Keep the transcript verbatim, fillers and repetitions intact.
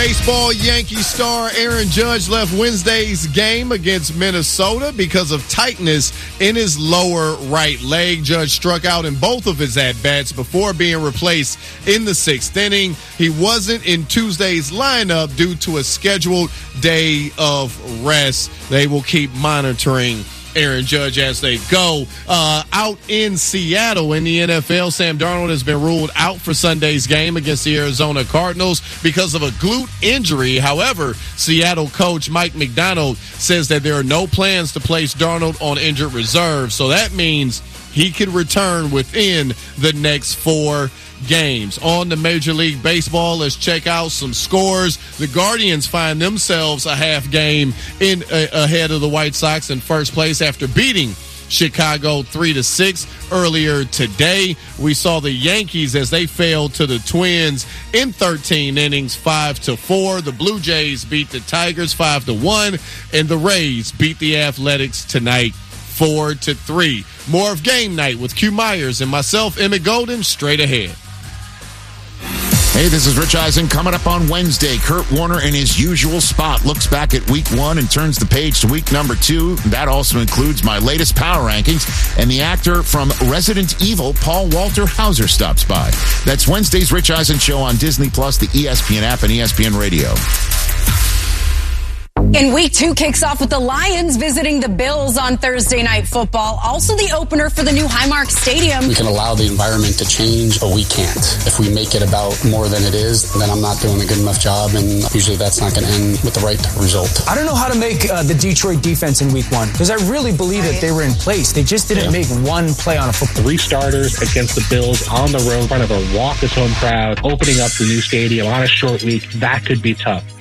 Baseball, Yankee star Aaron Judge left Wednesday's game against Minnesota because of tightness in his lower right leg. Judge struck out in both of his at-bats before being replaced in the sixth inning. He wasn't in Tuesday's lineup due to a scheduled day of rest. They will keep monitoring Aaron Judge as they go. Uh, out in Seattle in the N F L, Sam Darnold has been ruled out for Sunday's game against the Arizona Cardinals because of a glute injury. However, Seattle coach Mike McDonald says that there are no plans to place Darnold on injured reserve, so that means he could return within the next four games. On to Major League Baseball, let's check out some scores. The Guardians find themselves a half game in uh, ahead of the White Sox in first place after beating Chicago three to six earlier today. We saw the Yankees as they failed to the Twins in thirteen innings, five to four. The Blue Jays beat the Tigers five to one, and the Rays beat the Athletics tonight four to three. More of Game Night with Q Myers and myself, Emmett Golden, straight ahead. Hey, this is Rich Eisen. Coming up on Wednesday, Kurt Warner in his usual spot looks back at week one and turns the page to week number two. That also includes my latest power rankings, and the actor from Resident Evil, Paul Walter Hauser, stops by. That's Wednesday's Rich Eisen Show on Disney Plus, the E S P N app, and E S P N Radio. And week two kicks off with the Lions visiting the Bills on Thursday Night Football. Also the opener for the new Highmark Stadium. We can allow the environment to change, but we can't. If we make it about more than it is, then I'm not doing a good enough job, and usually that's not going to end with the right result. I don't know how to make uh, the Detroit defense in week one, because I really believe that they were in place. They just didn't yeah. make one play on a football. Three starters against the Bills on the road in front of a raucous home crowd, opening up the new stadium on a short week. That could be tough.